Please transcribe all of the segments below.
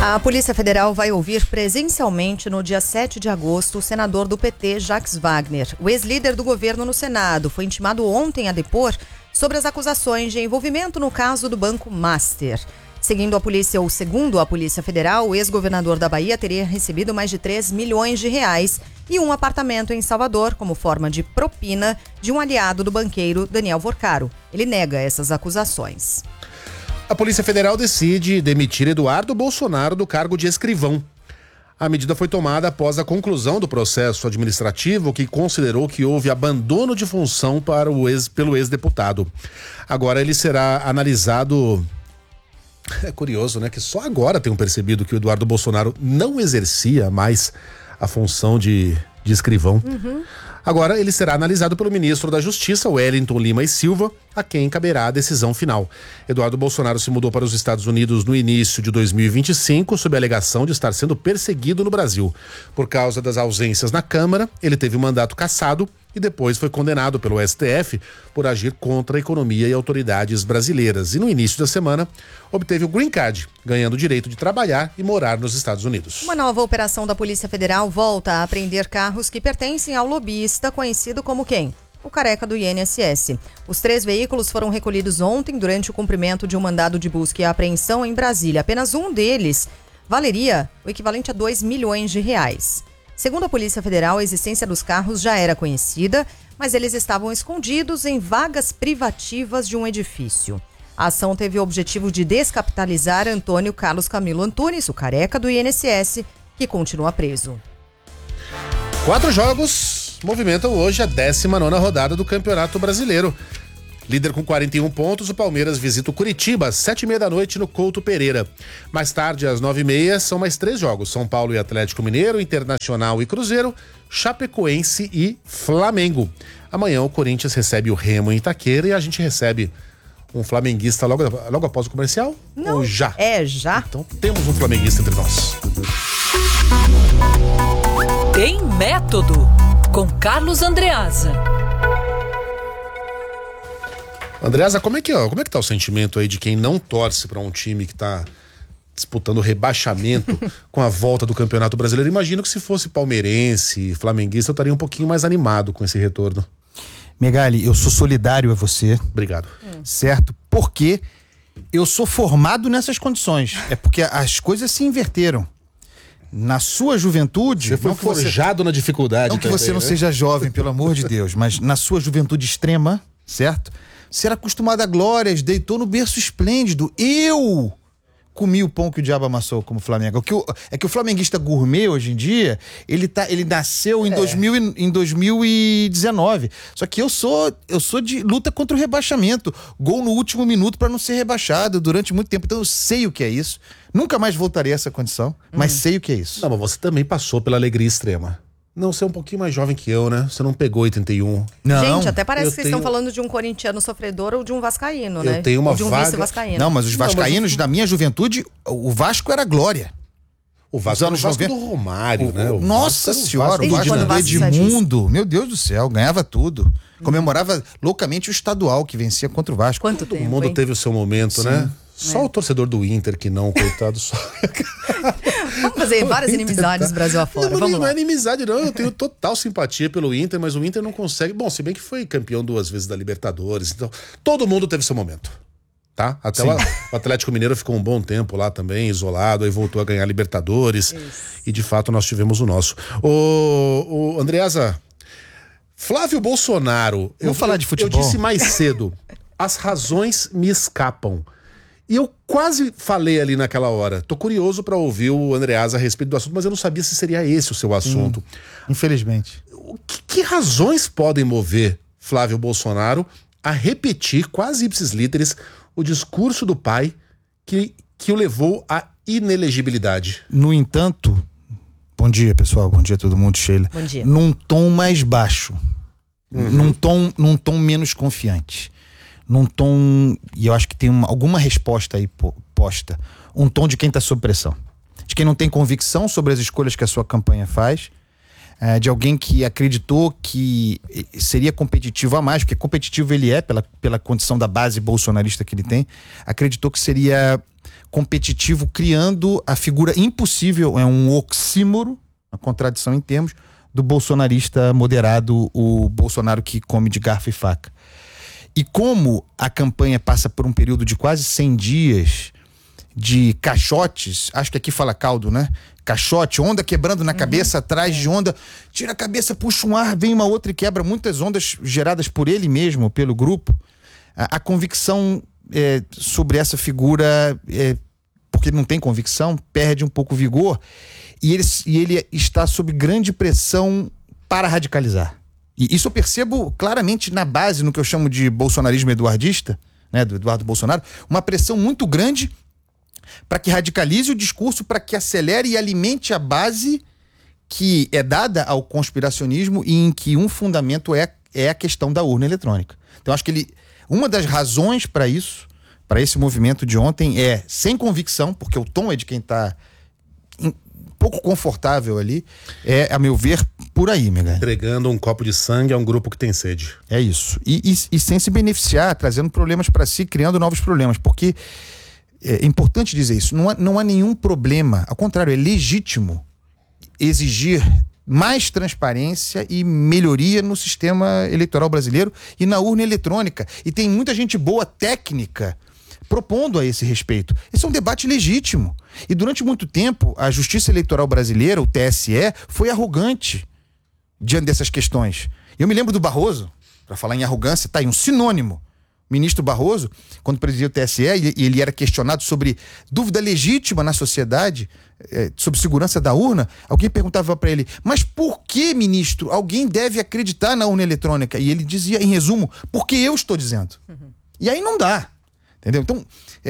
A Polícia Federal vai ouvir presencialmente no dia 7 de agosto o senador do PT, Jacques Wagner. O ex-líder do governo no Senado foi intimado ontem a depor sobre as acusações de envolvimento no caso do Banco Master. Segundo a Polícia Federal, o ex-governador da Bahia teria recebido mais de 3 milhões de reais e um apartamento em Salvador como forma de propina de um aliado do banqueiro Daniel Vorcaro. Ele nega essas acusações. A Polícia Federal decide demitir Eduardo Bolsonaro do cargo de escrivão. A medida foi tomada após a conclusão do processo administrativo que considerou que houve abandono de função pelo ex-deputado. Agora ele será analisado. É curioso, né? Que só agora tenham percebido que o Eduardo Bolsonaro não exercia mais a função de escrivão. Agora ele será analisado pelo ministro da Justiça, Wellington Lima e Silva, a quem caberá a decisão final. Eduardo Bolsonaro se mudou para os Estados Unidos no início de 2025, sob a alegação de estar sendo perseguido no Brasil. Por causa das ausências na Câmara, ele teve o mandato cassado e depois foi condenado pelo STF por agir contra a economia e autoridades brasileiras. E no início da semana, obteve o Green Card, ganhando o direito de trabalhar e morar nos Estados Unidos. Uma nova operação da Polícia Federal volta a apreender carros que pertencem ao lobista conhecido como quem? O careca do INSS. Os 3 veículos foram recolhidos ontem durante o cumprimento de um mandado de busca e apreensão em Brasília. Apenas um deles valeria o equivalente a 2 milhões de reais. Segundo a Polícia Federal, a existência dos carros já era conhecida, mas eles estavam escondidos em vagas privativas de um edifício. A ação teve o objetivo de descapitalizar Antônio Carlos Camilo Antunes, o careca do INSS, que continua preso. 4 jogos movimentam hoje a 19ª rodada do Campeonato Brasileiro. Líder com 41 pontos, o Palmeiras visita o Curitiba às 7h30 da noite no Couto Pereira. Mais tarde, às 9h30, são mais 3 jogos. São Paulo e Atlético Mineiro, Internacional e Cruzeiro, Chapecoense e Flamengo. Amanhã o Corinthians recebe o Remo em Itaquera e a gente recebe um flamenguista logo após o comercial? Não, ou já? É já. Então temos um flamenguista entre nós. Tem Método, com Carlos Andreasa. Andreasa, como é que tá o sentimento aí de quem não torce para um time que tá disputando rebaixamento com a volta do Campeonato Brasileiro? Imagino que se fosse palmeirense, flamenguista, eu estaria um pouquinho mais animado com esse retorno. Megali, eu sou solidário a você. Obrigado. Certo? Porque eu sou formado nessas condições. É porque as coisas se inverteram. Na sua juventude... Você foi forjado na dificuldade. Não que você não seja jovem, pelo amor de Deus, mas na sua juventude extrema, certo? Você era acostumado a glórias, deitou no berço esplêndido. Eu comi o pão que o diabo amassou como Flamengo. É que o flamenguista gourmet hoje em dia, ele nasceu em 2019. Só que eu sou de luta contra o rebaixamento. Gol no último minuto para não ser rebaixado durante muito tempo. Então eu sei o que é isso. Nunca mais voltarei a essa condição, mas sei o que é isso. Não, mas você também passou pela alegria extrema. Não, você é um pouquinho mais jovem que eu, né? Você não pegou 81. Não. Gente, até parece que vocês estão falando de um corintiano sofredor ou de um vascaíno, né? Eu tenho uma ou de um vaga... vice-vascaíno. Não, mas os vascaínos da minha juventude, o Vasco era glória. O Vasco era o Vasco do Romário, né? Nossa senhora, o Vasco do Edmundo. Meu Deus do céu, ganhava tudo. Comemorava loucamente o estadual que vencia contra o Vasco. Quanto tempo, Todo mundo teve o seu momento, né? Só o torcedor do Inter que não, coitado. Só... Vamos fazer várias inimizades Brasil afora. Não é inimizade, não. Eu tenho total simpatia pelo Inter, mas o Inter não consegue. Bom, se bem que foi campeão 2 vezes da Libertadores. Então, todo mundo teve seu momento. Tá? Até o Atlético Mineiro ficou um bom tempo lá também, isolado, aí voltou a ganhar Libertadores. Isso. E de fato nós tivemos o nosso. O Andreasa, Flávio Bolsonaro. Vamos falar de futebol. Eu disse mais cedo, as razões me escapam. E eu quase falei ali naquela hora. Tô curioso para ouvir o Andreasa a respeito do assunto, mas eu não sabia se seria esse o seu assunto. Infelizmente. Que razões podem mover Flávio Bolsonaro a repetir, quase ipsis literis, o discurso do pai que o levou à inelegibilidade? No entanto, bom dia, pessoal. Bom dia a todo mundo, Sheila. Bom dia. Num tom mais baixo. Num tom menos confiante. Num tom, e eu acho que tem alguma resposta aí posta, um tom de quem está sob pressão, de quem não tem convicção sobre as escolhas que a sua campanha faz, de alguém que acreditou que seria competitivo a mais, porque competitivo ele é pela condição da base bolsonarista que ele tem, acreditou que seria competitivo, criando a figura impossível, é um oxímoro, uma contradição em termos, do bolsonarista moderado, o Bolsonaro que come de garfo e faca. E como a campanha passa por um período de quase 100 dias de caixotes, acho que aqui fala caldo, né? Caixote, onda quebrando na cabeça, atrás de onda, tira a cabeça, puxa um ar, vem uma outra e quebra muitas ondas geradas por ele mesmo, pelo grupo. A convicção sobre essa figura, porque ele não tem convicção, perde um pouco o vigor, e ele está sob grande pressão para radicalizar. E isso eu percebo claramente na base, no que eu chamo de bolsonarismo eduardista, né, do Eduardo Bolsonaro, uma pressão muito grande para que radicalize o discurso, para que acelere e alimente a base que é dada ao conspiracionismo e em que um fundamento é a questão da urna eletrônica. Então acho que uma das razões para isso, para esse movimento de ontem, é sem convicção, porque o tom é de quem está pouco confortável ali, a meu ver, por aí, Miguel. Entregando um copo de sangue a um grupo que tem sede. É isso. E sem se beneficiar, trazendo problemas para si, criando novos problemas, porque é importante dizer isso, não há nenhum problema, ao contrário, é legítimo exigir mais transparência e melhoria no sistema eleitoral brasileiro e na urna eletrônica. E tem muita gente boa técnica propondo a esse respeito. Esse é um debate legítimo. E durante muito tempo, a Justiça Eleitoral Brasileira, o TSE, foi arrogante diante dessas questões. Eu me lembro do Barroso, para falar em arrogância, tá aí um sinônimo. O ministro Barroso, quando presidia o TSE, ele era questionado sobre dúvida legítima na sociedade, sobre segurança da urna. Alguém perguntava para ele, mas por que, ministro, alguém deve acreditar na urna eletrônica? E ele dizia, em resumo, porque eu estou dizendo. E aí não dá. Entendeu? Então,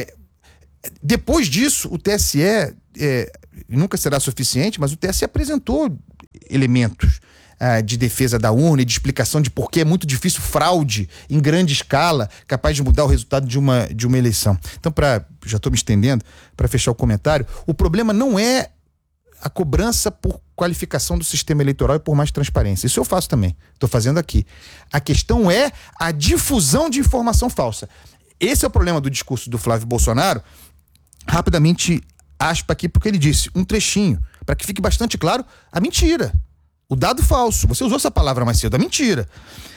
depois disso, o TSE nunca será suficiente, mas o TSE apresentou elementos de defesa da urna e de explicação de por que é muito difícil fraude em grande escala, capaz de mudar o resultado de uma eleição. Então, já estou me estendendo, para fechar o comentário, o problema não é a cobrança por qualificação do sistema eleitoral e por mais transparência. Isso eu faço também, estou fazendo aqui. A questão é a difusão de informação falsa. Esse é o problema do discurso do Flávio Bolsonaro. Rapidamente, aspa aqui, porque ele disse um trechinho, para que fique bastante claro a mentira, o dado falso. Você usou essa palavra mais cedo, a mentira.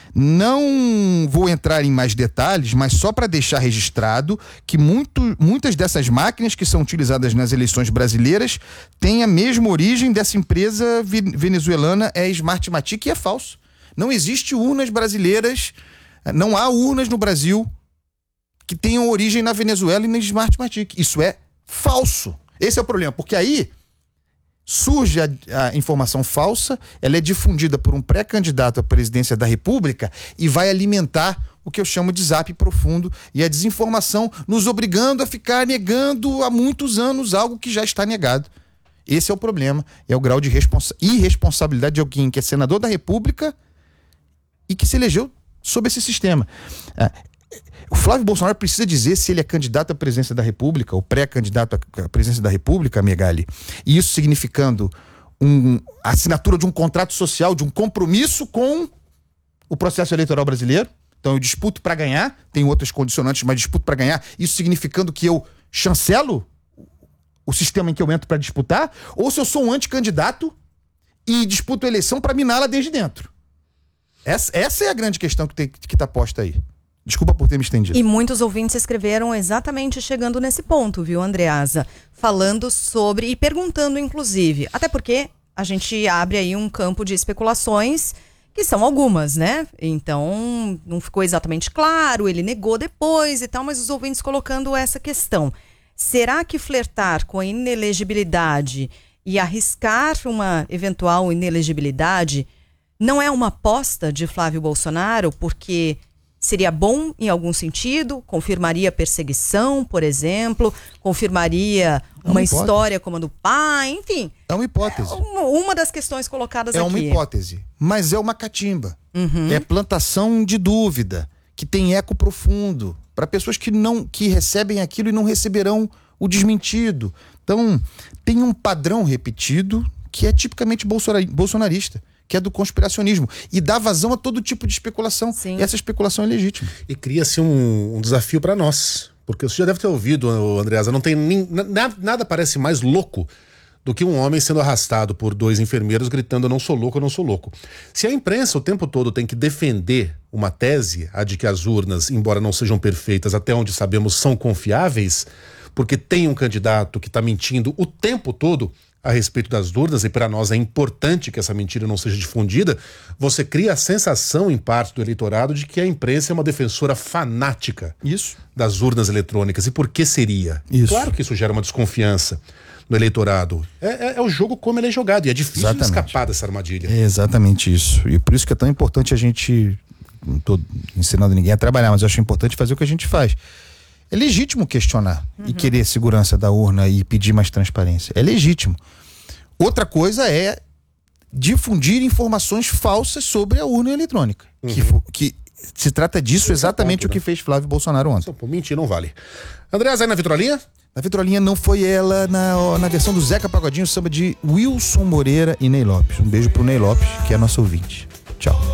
Não vou entrar em mais detalhes, mas só para deixar registrado que muitas dessas máquinas que são utilizadas nas eleições brasileiras têm a mesma origem dessa empresa venezuelana, Smartmatic, e é falso. Não existe urnas brasileiras, não há urnas no Brasil que tenham origem na Venezuela e na Smartmatic. Isso é falso. Esse é o problema, porque aí surge a informação falsa, ela é difundida por um pré-candidato à presidência da República e vai alimentar o que eu chamo de zap profundo e a desinformação, nos obrigando a ficar negando há muitos anos algo que já está negado. Esse é o problema, é o grau de irresponsabilidade de alguém que é senador da República e que se elegeu sob esse sistema. O Flávio Bolsonaro precisa dizer se ele é candidato à presidência da República, ou pré-candidato à presidência da República, Megali, e isso significando a assinatura de um contrato social, de um compromisso com o processo eleitoral brasileiro. Então eu disputo para ganhar, tem outras condicionantes, mas disputo para ganhar, isso significando que eu chancelo o sistema em que eu entro para disputar, ou se eu sou um anticandidato e disputo a eleição para miná-la desde dentro. Essa é a grande questão que está posta aí. Desculpa por ter me estendido. E muitos ouvintes escreveram exatamente chegando nesse ponto, viu, Andreasa? Falando sobre e perguntando, inclusive, até porque a gente abre aí um campo de especulações, que são algumas, né? Então, não ficou exatamente claro, ele negou depois e tal, mas os ouvintes colocando essa questão. Será que flertar com a inelegibilidade e arriscar uma eventual inelegibilidade não é uma aposta de Flávio Bolsonaro, porque seria bom em algum sentido? Confirmaria perseguição, por exemplo? Confirmaria uma história como a do pai? Enfim. É uma hipótese. Uma das questões colocadas aqui. É uma hipótese, mas é uma catimba. É plantação de dúvida, que tem eco profundo, para pessoas que recebem aquilo e não receberão o desmentido. Então, tem um padrão repetido que é tipicamente bolsonarista, que é do conspiracionismo, e dá vazão a todo tipo de especulação. Sim. E essa especulação é legítima. E cria-se um desafio para nós, Porque você já deve ter ouvido, Andreasa, não tem nada parece mais louco do que um homem sendo arrastado por 2 enfermeiros gritando: eu não sou louco, eu não sou louco. Se a imprensa o tempo todo tem que defender uma tese, a de que as urnas, embora não sejam perfeitas, até onde sabemos são confiáveis, porque tem um candidato que está mentindo o tempo todo a respeito das urnas, e para nós é importante que essa mentira não seja difundida, você cria a sensação em parte do eleitorado de que a imprensa é uma defensora fanática das urnas eletrônicas. E por que seria? Claro que isso gera uma desconfiança no eleitorado. É o jogo como ele é jogado, e é difícil escapar dessa armadilha. É exatamente isso. E por isso que é tão importante a gente, não estou ensinando ninguém a trabalhar, mas eu acho importante fazer o que a gente faz. É legítimo questionar e querer segurança da urna e pedir mais transparência. É legítimo. Outra coisa é difundir informações falsas sobre a urna eletrônica. Que se trata disso exatamente o que fez Flávio Bolsonaro ontem. Mentir não vale. Andreasa, aí na vitrolinha? Na vitrolinha não foi ela na versão do Zeca Pagodinho, samba de Wilson Moreira e Ney Lopes. Um beijo pro Ney Lopes, que é nosso ouvinte. Tchau.